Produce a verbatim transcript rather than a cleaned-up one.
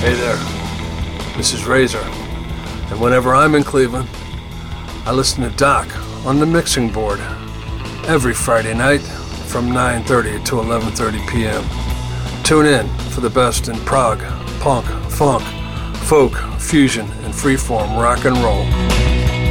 Hey there, this is Razor, and whenever I'm in Cleveland, I listen to Doc on the mixing board every Friday night from nine thirty to eleven thirty p.m. Tune in for the best in prog, punk, funk, folk, fusion, and freeform rock and roll.